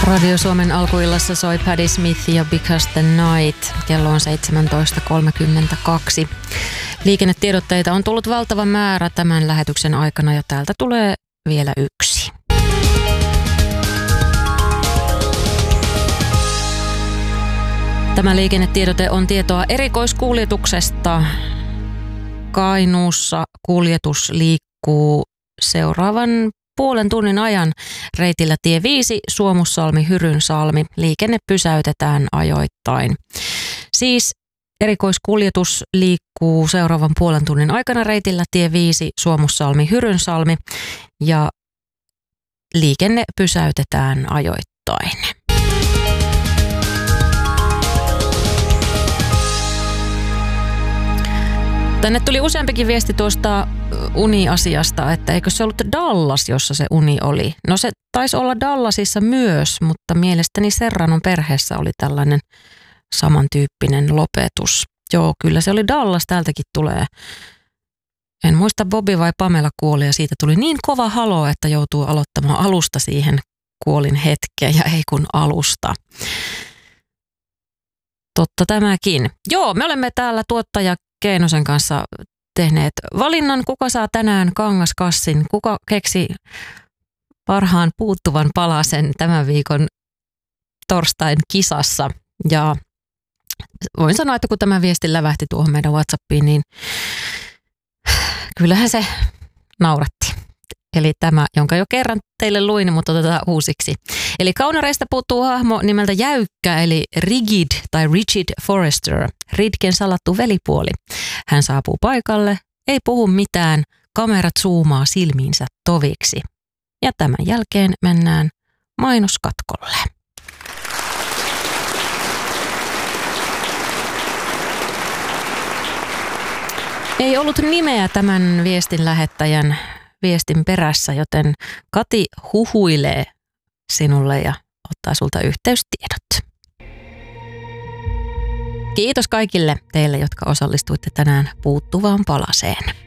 Radio Suomen alkuillassa soi Patti Smith ja Because the Night. Kello on 17.32. Liikennetiedotteita on tullut valtava määrä tämän lähetyksen aikana ja täältä tulee vielä yksi. Tämä liikennetiedote on tietoa erikoiskuljetuksesta. Kainuussa kuljetus liikkuu seuraavan puolen tunnin ajan reitillä tie 5 Suomussalmi-Hyrynsalmi. Liikenne pysäytetään ajoittain. Siis erikoiskuljetus liikkuu seuraavan puolen tunnin aikana reitillä tie 5 Suomussalmi-Hyrynsalmi ja liikenne pysäytetään ajoittain. Tänne tuli useampikin viesti tuosta uniasiasta, että eikö se ollut Dallas, jossa se uni oli. No se taisi olla Dallasissa myös, mutta mielestäni Serranon perheessä oli tällainen samantyyppinen lopetus. Joo, kyllä se oli Dallas, täältäkin tulee. En muista, Bobby vai Pamela kuoli ja siitä tuli niin kova halo, että joutuu aloittamaan alusta siihen kuolin hetkeen ja ei kun alusta. Totta tämäkin. Joo, me olemme täällä tuottaja Keinosen kanssa tehneet valinnan, kuka saa tänään kangaskassin, kuka keksi parhaan puuttuvan palasen tämän viikon torstain kisassa. Ja voin sanoa, että kun tämä viesti lävähti tuohon meidän WhatsAppiin, niin kyllähän se nauratti. Eli tämä, jonka jo kerran teille luin, mutta otetaan uusiksi. Eli kaunareista puuttuu hahmo nimeltä Jäykkä, eli Rigid tai Richard Forrester, Ridgen salattu velipuoli. Hän saapuu paikalle, ei puhu mitään, kamerat zoomaa silmiinsä toviksi. Ja tämän jälkeen mennään mainoskatkolle. Ei ollut nimeä tämän viestin lähettäjän viestin perässä, joten Kati huhuilee sinulle ja ottaa sulta yhteystiedot. Kiitos kaikille teille, jotka osallistuitte tänään puuttuvaan palaseen.